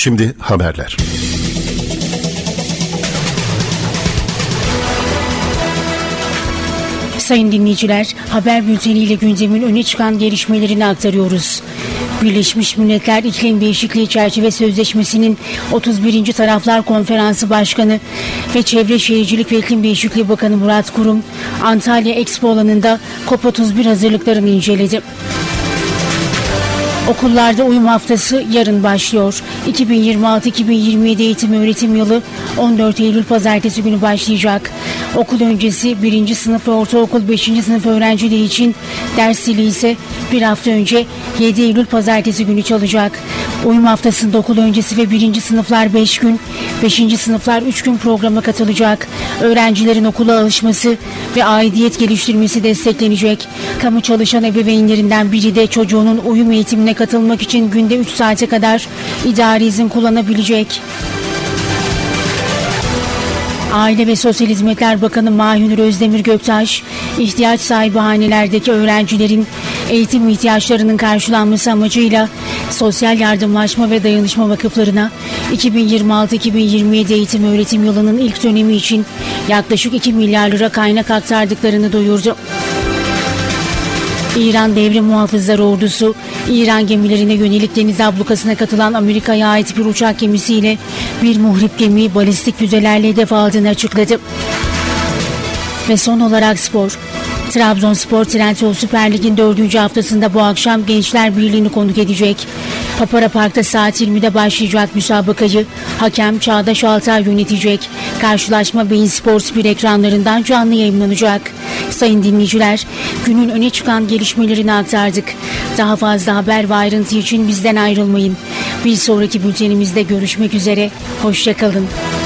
Şimdi haberler. Sayın dinleyiciler, haber bülteniyle gündemin öne çıkan gelişmelerini aktarıyoruz. Birleşmiş Milletler İklim Değişikliği Çerçeve Sözleşmesi'nin 31. Taraflar Konferansı Başkanı ve Çevre Şehircilik ve İklim Değişikliği Bakanı Murat Kurum, Antalya Expo alanında COP31 hazırlıklarını inceledi. Okullarda uyum haftası yarın başlıyor. 2026-2027 eğitim öğretim yılı 14 Eylül Pazartesi günü başlayacak. Okul öncesi 1. sınıf ve ortaokul 5. sınıf öğrencileri için ders zili ise bir hafta önce 7 Eylül Pazartesi günü çalacak. Uyum haftasında okul öncesi ve 1. sınıflar 5 gün, 5. sınıflar 3 gün programa katılacak. Öğrencilerin okula alışması ve aidiyet geliştirmesi desteklenecek. Kamu çalışan ebeveynlerinden biri de çocuğunun uyum eğitimine katılmak için günde 3 saate kadar idari izin kullanabilecek. Aile ve Sosyal Hizmetler Bakanı Mahinur Özdemir Göktaş, ihtiyaç sahibi hanelerdeki öğrencilerin eğitim ihtiyaçlarının karşılanması amacıyla Sosyal Yardımlaşma ve Dayanışma Vakıflarına 2026-2027 eğitim öğretim yılının ilk dönemi için yaklaşık 2 milyar lira kaynak aktardıklarını duyurdu. İran Devrim Muhafızları Ordusu, İran gemilerine yönelik deniz ablukasına katılan Amerika'ya ait bir uçak gemisiyle bir muhrip gemiyi balistik füzelerle hedef aldığını açıkladı. Ve son olarak spor. Trabzonspor Trendyol Süper Lig'in 4. haftasında bu akşam Gençler Birliği'ni konuk edecek. Papara Park'ta saat 20'de başlayacak müsabakayı hakem Çağdaş Altay yönetecek. Karşılaşma Bein Sports 1 ekranlarından canlı yayınlanacak. Sayın dinleyiciler, günün öne çıkan gelişmelerini aktardık. Daha fazla haber ve ayrıntı için bizden ayrılmayın. Bir sonraki bültenimizde görüşmek üzere. Hoşça kalın.